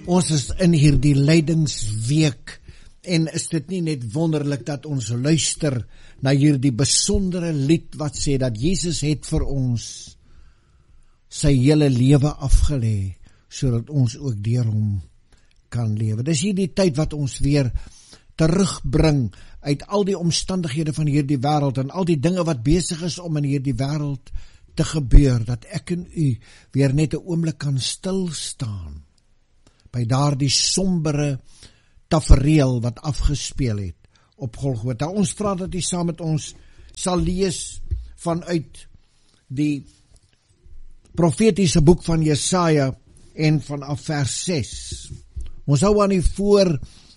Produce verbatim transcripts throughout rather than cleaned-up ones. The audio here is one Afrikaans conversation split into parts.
Ons is in hierdie lydingsweek en is dit nie net wonderlik dat ons luister na hierdie besondere lied wat sê dat Jesus het vir ons sy hele lewe afgelê, sodat ons ook deur hom kan lewe. Dis hierdie tyd wat ons weer terugbring uit al die omstandighede van hierdie wêreld en al die dinge wat besig is om in hierdie wêreld te gebeur, dat ek en u weer net 'n oomblik kan stil staan by daardie sombere tafereel wat afgespeel het op Golgotha. Ons vra dat u saam met ons sal lees vanuit die profetiese boek van Jesaja en vanaf vers ses. Ons hou aan u voor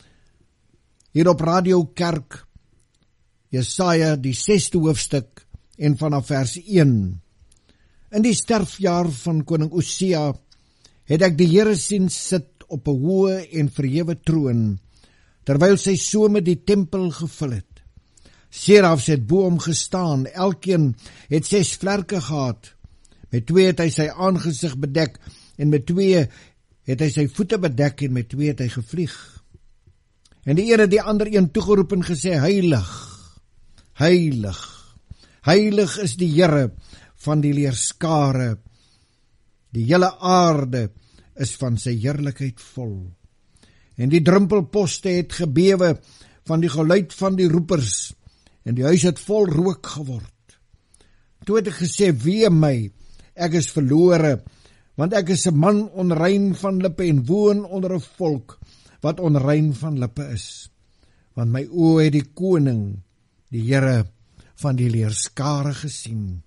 hier op Radio Kerk, Jesaja die sesde hoofstuk en vanaf vers een. In die sterfjaar van koning Osia het ek die Here sien sit op 'n hoë en verhewe troon, terwyl sy some die tempel gevul het. Serafs het bo hom gestaan, elkeen het ses vlerke gehad. Met twee het hy sy aangesig bedek, en met twee het hy sy voete bedek, en met twee het hy gevlieg. En die een het die ander een toegeroep en gesê, heilig, heilig, heilig is die Here van die leerskare, die hele aarde is van sy heerlikheid vol. En die drumpelposte het gebewe van die geluid van die roepers, en die huis het vol rook geword. Toe het ek gesê, wee my, ek is verlore, want ek is 'n man onrein van lippe en woon onder 'n volk wat onrein van lippe is. Want my oë het die koning, die Here van die leerskare gesien.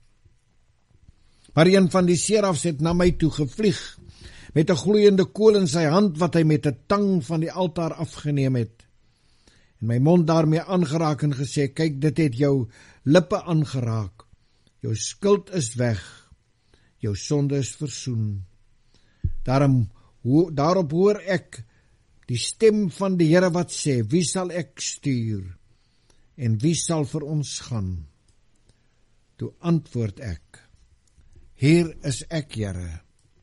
Maar een van die serafs het na my toe gevlieg, met 'n gloeiende kool in sy hand, wat hy met 'n tang van die altaar afgeneem het. En my mond daarmee aangeraak en gesê, kyk, dit het jou lippe aangeraak. Jou skuld is weg, jou sonde is versoen. Daarom, ho, daarop hoor ek die stem van die Here wat sê, wie sal ek stuur, en wie sal vir ons gaan? Toe antwoord ek, hier is ek, Here,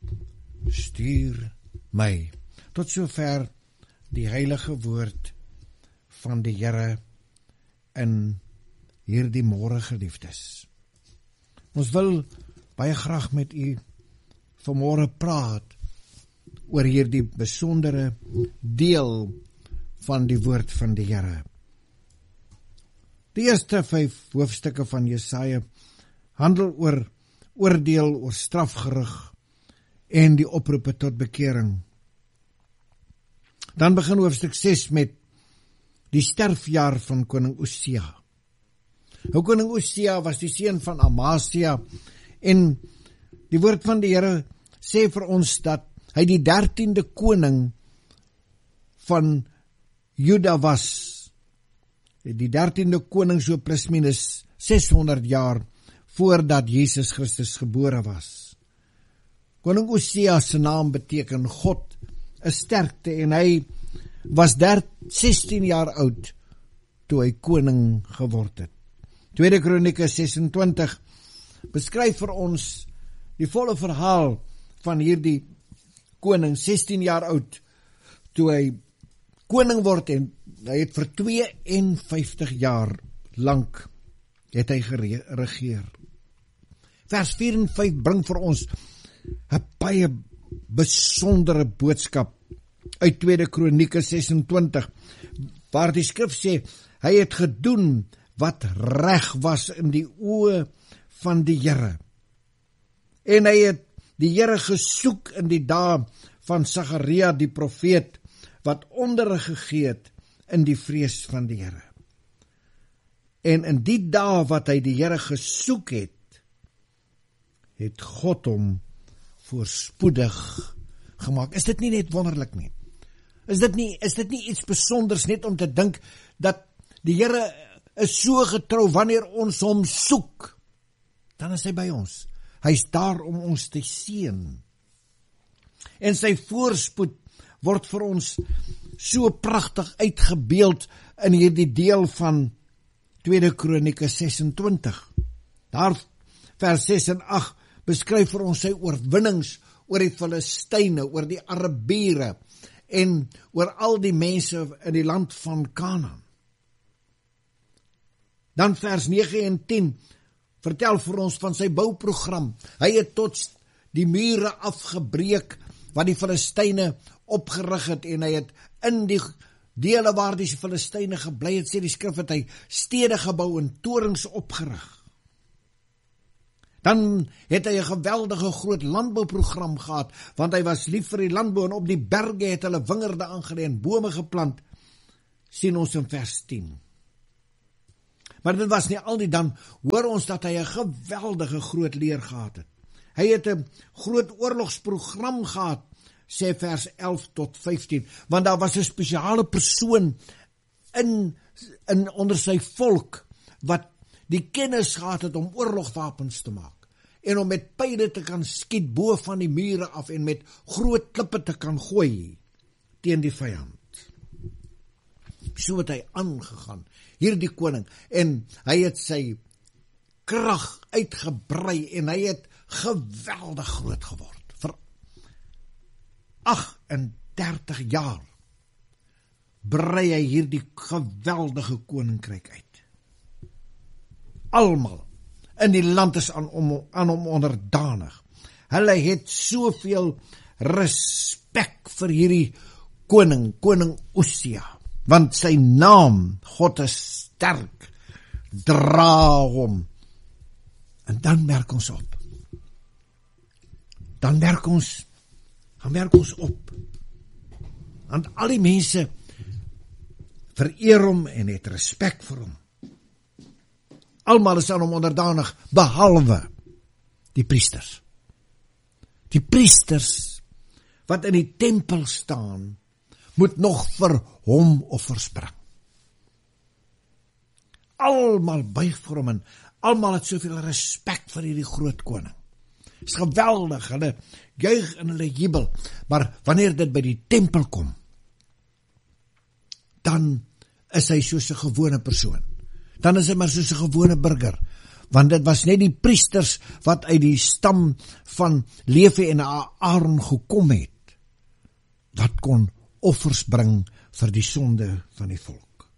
stuur my. Tot sover die heilige woord van die Here in hierdie môre, geliefdes. Ons wil baie graag met u vanmôre praat oor hierdie besondere deel van die woord van die Here. Die eerste vyf hoofstukke van Jesaja handel oor oordeel, oor strafgerig en die oproepe tot bekering. Dan begin hoofstuk ses met die sterfjaar van koning Osia. Nou, koning Osia was die seun van Amasia, en die woord van die Here sê vir ons dat hy die dertiende koning van Juda was. Die dertiende koning so plus minus seshonderd jaar voordat Jesus Christus gebore was. Koning Osia se naam beteken God is sterkte, en hy was sestien jaar oud toe hy koning geword het. Tweede Kronieke sesentwintig beskryf vir ons die volle verhaal van hierdie koning, sestien jaar oud toe hy koning word, en hy het vir twee en vyftig jaar lank het hy geregeer. Vers vier en vyf bring vir ons 'n baie besondere boodskap uit Tweede Kronieke sesentwintig, waar die skrif sê, hy het gedoen wat reg was in die oë van die Here. En hy het die Here gesoek in die dae van Sagaria die profeet, wat onderrig gegee het in die vrees van die Here. En in die dae wat hy die Here gesoek het, het God hom voorspoedig gemaak. Is dit nie net wonderlik nie? Is dit nie, is dit nie iets besonders net om te dink dat die Here is so getrou wanneer ons hom soek, dan is hy by ons. Hy is daar om ons te seën. En sy voorspoed word vir ons so pragtig uitgebeeld in hierdie deel van Tweede Kronieke sesentwintig. Daar vers ses en agt beskryf vir ons sy oorwinnings oor die Filistyne, oor die Arabiere en oor al die mense in die land van Kanaan. Dan vers nege en tien vertel vir ons van sy bouprogram. Hy het tot die mure afgebreek wat die Filistyne opgerig het, en hy het in die dele waar die Filistyne gebly het, sê die skrif, het hy stede gebou en torings opgerig. Dan het hy 'n geweldige groot landbouprogram gehad, want hy was lief vir die landbou, en op die berge het hulle wingerde aangelê en bome geplant, sien ons in vers tien. Maar dit was nie al die, dan hoor ons dat hy 'n geweldige groot leer gehad het. Hy het 'n groot oorlogsprogram gehad, sê vers elf tot vyftien, want daar was 'n spesiale persoon in, in onder sy volk, wat die kennis gehad het om oorlogwapens te maak, en om met pyle te kan skiet bo van die mure af, en met groot klippe te kan gooi teen die vyand. So het hy aangegaan, hierdie koning, en hy het sy krag uitgebrei, en hy het geweldig groot geword. Vir agt en dertig jaar brei hy hierdie geweldige koninkryk uit. Almal in die land is aan hom, aan hom onderdanig. Hulle het soveel respek vir hierdie koning, koning Osia, want sy naam, God is sterk, dra hom. En dan merk ons op. Dan merk ons, dan merk ons op. Want al die mense vereer hom en het respek vir hom. Almal is aan hom onderdanig, behalwe die priesters. Die priesters wat in die tempel staan, moet nog vir hom offers bring. Almal buig vir hom en almal het soveel respek vir hierdie groot koning. Dit is geweldig, hulle juig en hulle jubel, maar wanneer dit by die tempel kom, dan is hy soos 'n gewone persoon. Dan is hy maar soos 'n gewone burger, want dit was net die priesters wat uit die stam van Levi en Aaron gekom het, wat kon offers bring vir die sonde van die volk.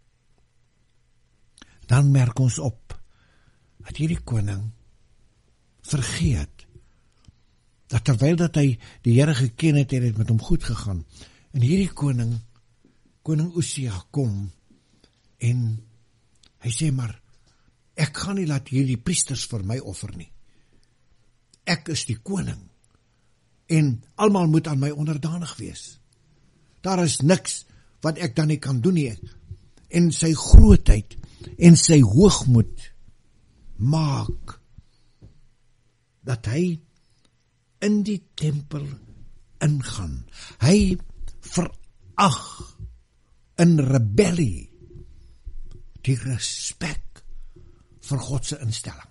Dan merk ons op, dat hierdie koning vergeet, dat terwyl dat hy die Here geken het, het het met hom goed gegaan, en hierdie koning, koning Osia kom, en hy sê maar, ek gaan nie laat hierdie priesters vir my offer nie. Ek is die koning, en almal moet aan my onderdanig wees. Daar is niks wat ek dan nie kan doen nie. En sy grootheid en sy hoogmoed maak dat hy in die tempel ingaan. Hy verag in rebellie die respek vir God se instelling.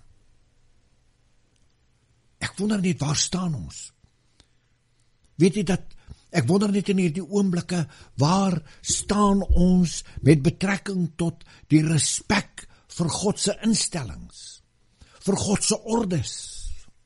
Ek wonder net, waar staan ons? Weet jy dat, ek wonder net in hierdie oomblikke, waar staan ons met betrekking tot die respek vir God se instellings, vir God se ordes?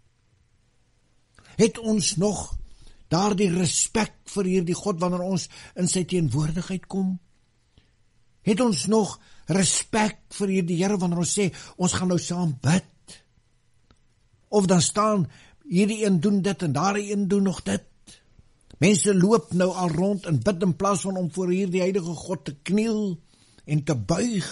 Het ons nog daardie respek vir hierdie God wanneer ons in sy teenwoordigheid kom? Het ons nog respek vir hierdie Here wanneer ons sê, ons gaan nou saam bid? Of dan staan, hierdie een doen dit en daardie een doen nog dit. Mense loop nou al rond en bid in plaas van om voor hierdie heilige God te kniel en te buig.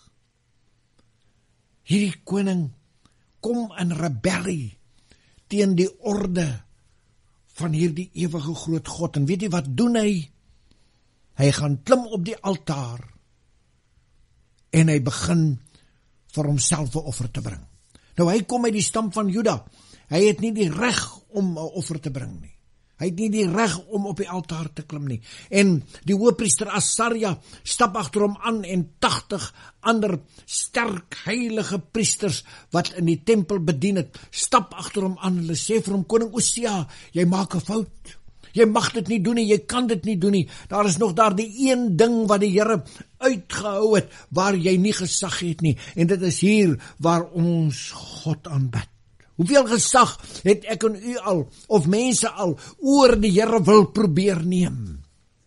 Hierdie koning kom in rebellie teen die orde van hierdie ewige groot God. En weet jy wat doen hy? Hy gaan klim op die altaar en hy begin vir homself 'n offer te bring. Nou hy kom uit die stam van Juda. Hy het nie die reg om 'n offer te bring nie. Hy het nie die reg om op die altaar te klim nie. En die hoofpriester Asaria stap agter hom aan en tagtig ander sterk heilige priesters wat in die tempel bedien het, stap agter hom aan. Hulle sê vir hom, koning Osia, jy maak 'n fout. Jy mag dit nie doen nie, jy kan dit nie doen nie. Daar is nog daar die een ding wat die Here uitgehou het, waar jy nie gesag het nie. En dit is hier waar ons God aanbid. Hoeveel gesag het ek en u al, of mense al, oor die Here wil probeer neem?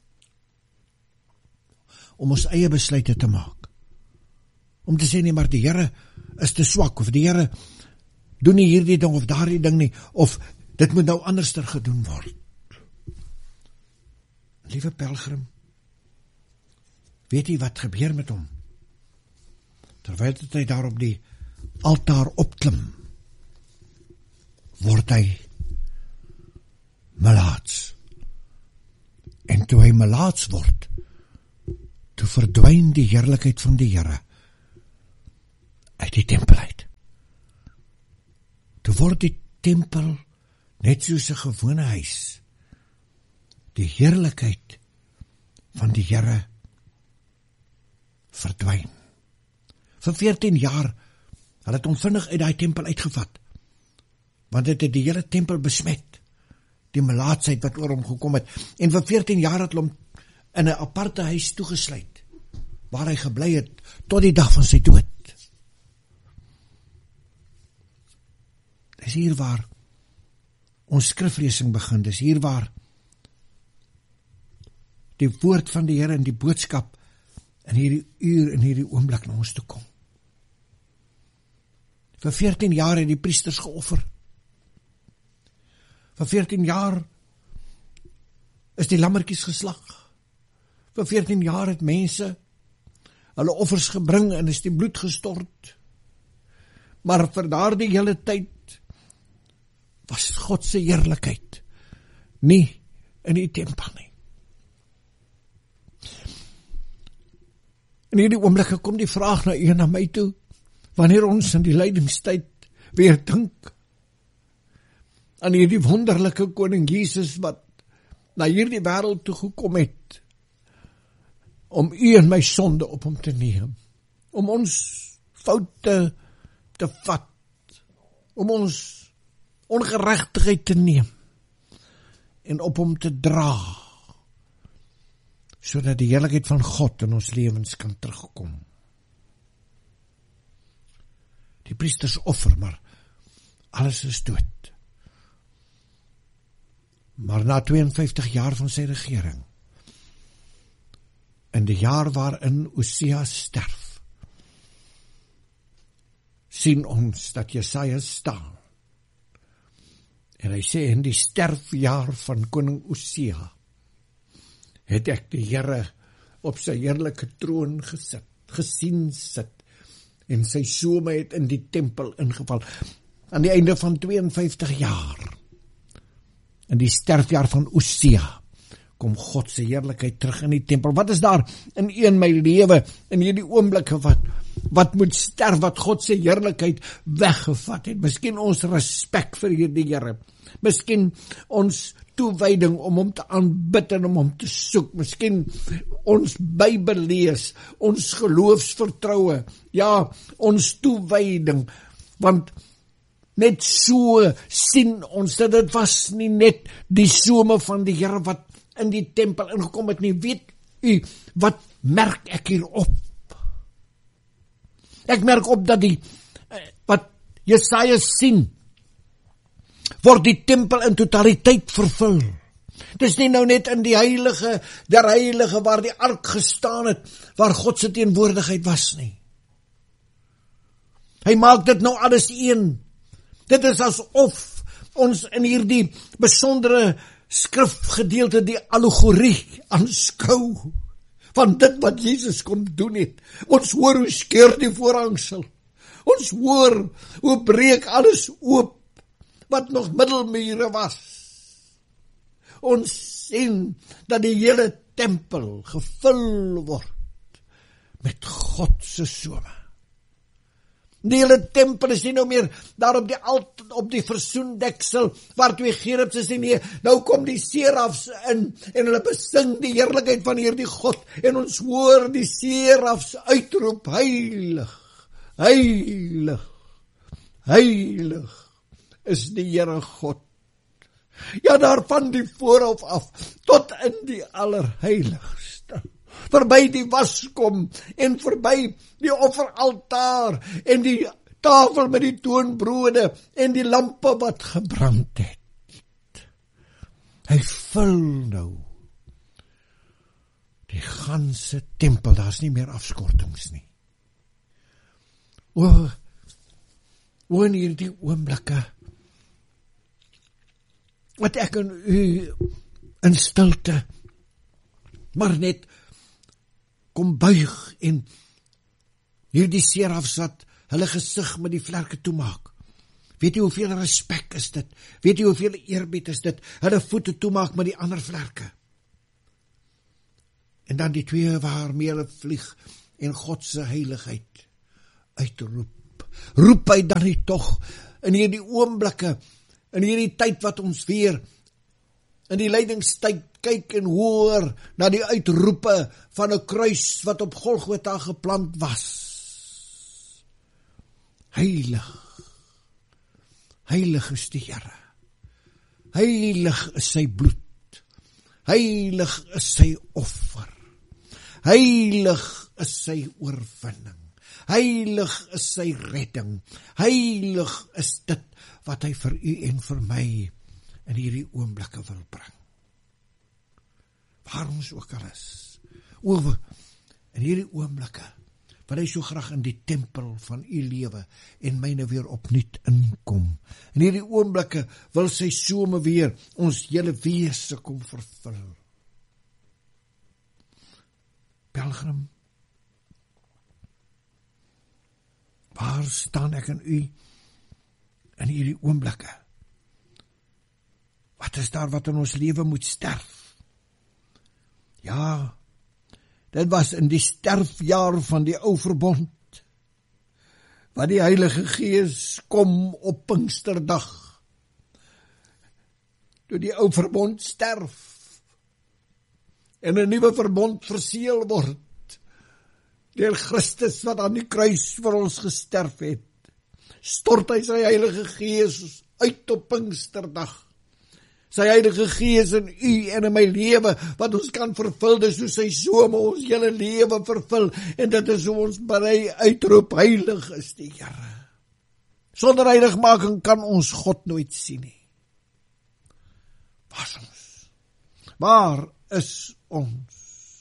om ons eie besluite te maak. Om te sê nie, maar die Here is te swak, of die Here doen nie hierdie ding of daardie ding nie, of dit moet nou anderster gedoen word. Liewe pelgrim, weet jy wat gebeur met hom? Terwyl hy daar op die altaar opklim, word hy melaats. En toe hy melaats word, toe verdwyn die heerlikheid van die Here uit die tempel uit. Toe word die tempel net soos 'n gewone huis. Die heerlikheid van die Here verdwyn. Vir veertien jaar het het hom vinnig uit daai tempel uitgevat, want dit het die hele tempel besmet, die melaatsheid wat oor hom gekom het, en vir veertien jaar het hom in 'n aparte huis toegesluit, waar hy gebly het, tot die dag van sy dood. Dis hier waar ons skriflesing begin, dis hier waar die woord van die Here en die boodskap in hierdie uur, in hierdie oomblik na ons toe kom. Vir veertien jaar het die priesters geoffer. Vir veertien jaar is die lammetjies geslag. Vir veertien jaar het mense hulle offers gebring en is die bloed gestort. Maar vir daardie hele tyd was God se heerlikheid nie in die tempel nie. In hierdie oomblikke kom die vraag na u en na my toe, wanneer ons in die lydingstyd weer dink aan hierdie wonderlike koning Jesus wat na hierdie wêreld toe gekom het om u en my sonde op hom te neem, om ons foute te vat, om ons ongeregtigheid te neem en op hom te dra, sodat die heerlikheid van God in ons lewens kan terugkom. Die priesters offer, maar alles is dood. Maar na tweeënvyftig jaar van sy regering, in die jaar waarin Osia sterf, sien ons dat Jesaja staan. En hy sê, in die sterfjaar van koning Osia, het ek die Here op sy heerlike troon gesit, gesien sit, en sy some het in die tempel ingeval. Aan die einde van tweeënvyftig jaar, in die sterfjaar van Osia, kom God se heerlikheid terug in die tempel. Wat is daar in u en my lewe, in hierdie oomblikke wat, wat moet sterf, wat God se heerlikheid weggevat het? Miskien ons respek vir hierdie Here, miskien ons toewyding om hom te aanbid en om hom te soek, miskien ons Bybel lees, ons geloofsvertroue, ja, ons toewyding, want net so sien ons dat dit was nie net die some van die Here wat in die tempel ingekom het nie. Weet u, wat merk ek hier op? Ek merk op dat die, wat Jesaja sien, word die tempel in totaliteit vervul. Dis nie nou net in die heilige, der heilige waar die ark gestaan het, waar God se teenwoordigheid was nie. Hy maak dit nou alles een. Dit is asof ons in hierdie besondere skrifgedeelte die allegorie aanskou van dit wat Jesus kom doen het. Ons hoor hoe skeur die voorhangsel. Ons hoor hoe breek alles oop wat nog middelmure was. Ons sien dat die hele tempel gevul word met God se some. Die hele tempel is nie nou meer daar op die alt, op die versoendeksel waar twee gerubs is nie. Nou kom die serafs in en hulle besing die heerlikheid van hierdie God en ons hoor die serafs uitroep, heilig, heilig, heilig is die Here God. Ja, daar van die voorhof af tot in die allerheiligste. Verby die waskom en verby die offeraltaar en die tafel met die toonbrode en die lampe wat gebrand het. Hy vul nou die die ganse tempel, daar's nie meer afskortings nie. O, o in hierdie oomblikke, wat ek en u in stilte, maar net kom buig en hierdie serafs wat hulle gesig met die vlerke toemaak. Weet jy hoeveel respek is dit? Weet jy hoeveel eerbied is dit? Hulle voete toemaak met die ander vlerke. En dan die twee waarmee hulle vlieg en God se heiligheid uitroep. Roep hy dan nie tog in hierdie oomblikke, in hierdie tyd wat ons weer in die lydingstyd kyk en hoor na die uitroepe van 'n kruis wat op Golgotha geplant was. Heilig, heilig is die Here. Heilig is sy bloed. Heilig is sy offer. Heilig is sy oorwinning. Heilig is sy redding. Heilig is dit wat hy vir u en vir my in hierdie oomblikke wil bring. Waar ons ook al is. Oor in hierdie oomblikke wil hy so graag in die tempel van u lewe en myne weer opnuut inkom. In hierdie oomblikke wil sy some weer ons hele wese kom vervul. Pelgrim, waar staan ek en u in hierdie oomblikke? Wat is daar wat in ons lewe moet sterf? Ja, dit was in die sterfjaar van die ou verbond, wat die Heilige Gees kom op Pinksterdag, toe die ou verbond sterf, en 'n nuwe verbond verseël word, deur Christus wat aan die kruis vir ons gesterf het, stort hy sy Heilige Gees uit op Pinksterdag. Sy Heilige Gees in u en in my lewe, wat ons kan vervul, dis hoe sy some ons hele lewe vervul, en dit is hoe ons bly uitroep, heilig is die Here. Sonder heiligmaking kan ons God nooit sien nie. Waar is ons? Waar is ons?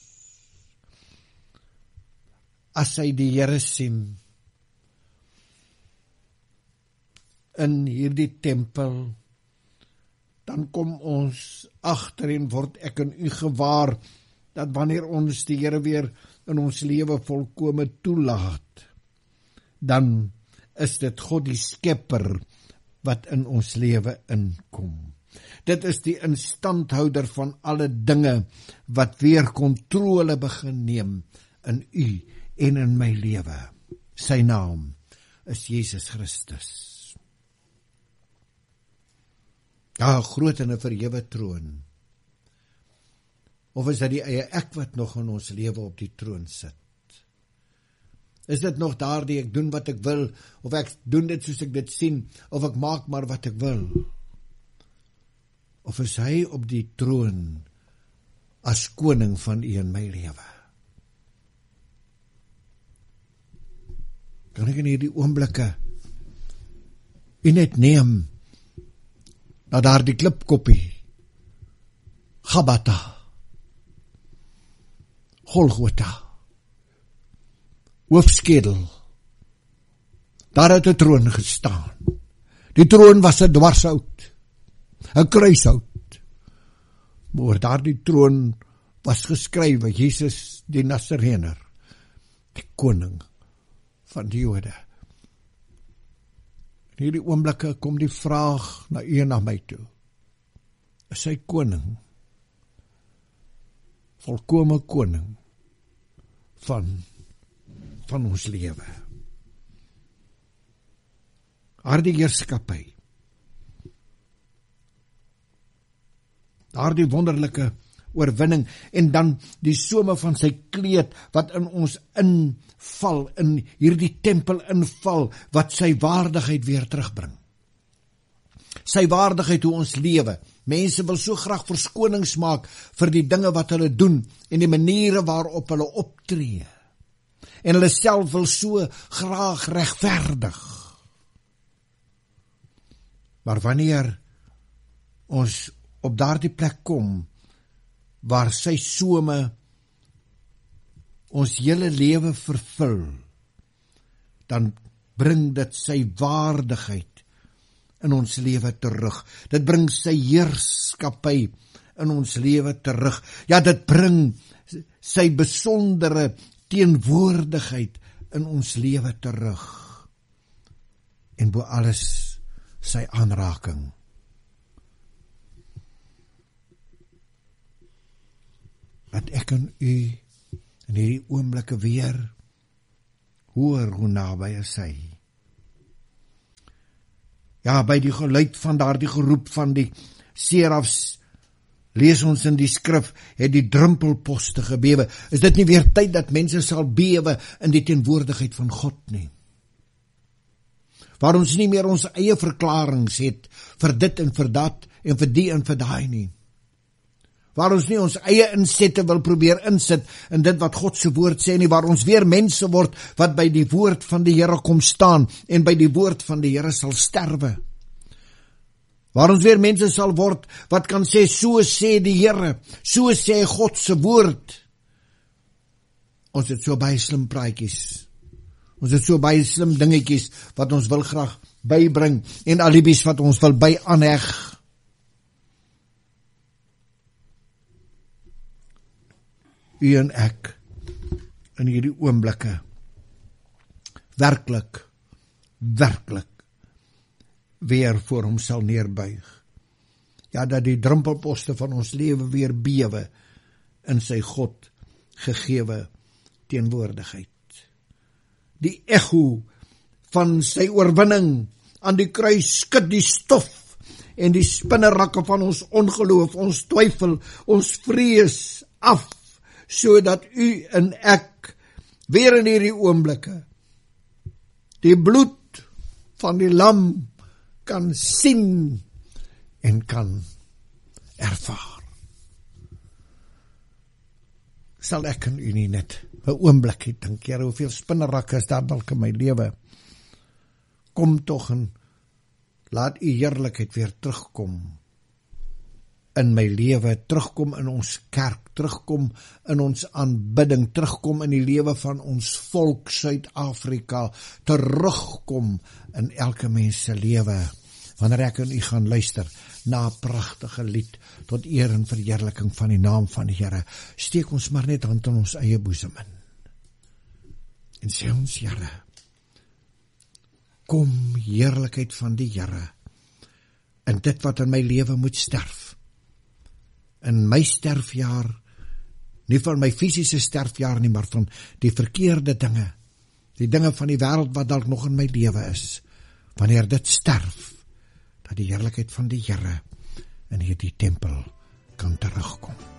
As hy die Here sien, in hierdie tempel, dan kom ons agter en word ek en u gewaar, dat wanneer ons die Here weer in ons lewe volkome toelaat, dan is dit God die Skepper wat in ons lewe inkom. Dit is die instandhouder van alle dinge wat weer kontrole begin neem in u en in my lewe. Sy naam is Jesus Christus. Ja, groot en 'n verhewe troon. Of is dit die eie ek wat nog in ons lewe op die troon sit? Is dit nog daardie ek doen wat ek wil, of ek doen dit soos ek dit sien, of ek maak maar wat ek wil? Of is hy op die troon as koning van u en my lewe? Kan ek in hierdie oomblikke u net neem na daardie klipkoppie, Gabata, Golgotha, hoofskedel, daar het 'n troon gestaan. Die troon was 'n dwarshout, 'n kruishout. Maar oor daardie troon was geskrywe, Jesus die Nasarener, die koning van die Jode. In hierdie oomblikke kom die vraag na u en na my toe. Is hy koning? Volkome koning van, van ons lewe. Daardie heerskappy, daardie wonderlike oorwinning, en dan die some van sy kleed wat in ons inval, in hierdie tempel inval, wat sy waardigheid weer terugbring. Sy waardigheid hoe ons lewe. Mense wil so graag verskonings maak vir die dinge wat hulle doen en die maniere waarop hulle optree. En hulle self wil so graag regverdig. Maar wanneer ons op daardie plek kom waar sy some ons hele lewe vervul, dan bring dit sy waardigheid in ons lewe terug. Dit bring sy heerskappy in ons lewe terug. Ja, dit bring sy besondere teenwoordigheid in ons lewe terug. En bo alles sy aanraking. Dat ek en u in hierdie oomblikke weer hoor hoe naby is hy. Ja, by die geluid van daardie geroep van die serafs, lees ons in die skrif, het die drumpelposte gebewe. Is dit nie weer tyd dat mense sal bewe in die teenwoordigheid van God nie? Waar ons nie meer ons eie verklarings het vir dit en vir dat en vir die en vir daai nie. Waar ons nie ons eie insette wil probeer insit in dit wat God se woord sê nie, waar ons weer mense word wat by die woord van die Here kom staan en by die woord van die Here sal sterwe. Waar ons weer mense sal word wat kan sê, so sê die Here, so sê God se woord. Ons het so baie slim praatjies. Ons het so baie slim dingetjies wat ons wil graag bybring en alibis wat ons wil by aanheg. U en ek in hierdie oomblikke werklik, werklik weer voor hom sal neerbuig. Ja, dat die drumpelposte van ons lewe weer bewe in sy God gegewe teenwoordigheid. Die echo van sy oorwinning aan die kruis skud die stof en die spinnerakke van ons ongeloof, ons twyfel, ons vrees af, sodat u en ek weer in hierdie oomblikke die bloed van die lam kan sien en kan ervaar. Sal ek en u nie net 'n oomblik dink, Here, hoeveel spinnerakke is daar dalk in my lewe? Kom tog en laat u heerlikheid weer terugkom in my lewe, terugkom in ons kerk, terugkom in ons aanbidding, terugkom in die lewe van ons volk Suid-Afrika, terugkom in elke mens se lewe, wanneer ek en u gaan luister na 'n pragtige lied tot eer en verheerliking van die naam van die Here. Steek ons maar net hand in ons eie boesem in en sê ons, Here, kom heerlikheid van die Here in dit wat in my lewe moet sterf, in my sterfjaar, nie van my fisiese sterfjaar nie, maar van die verkeerde dinge, die dinge van die wêreld wat dalk nog in my lewe is, wanneer dit sterf, dat die heerlikheid van die Here in hierdie tempel kan terugkom.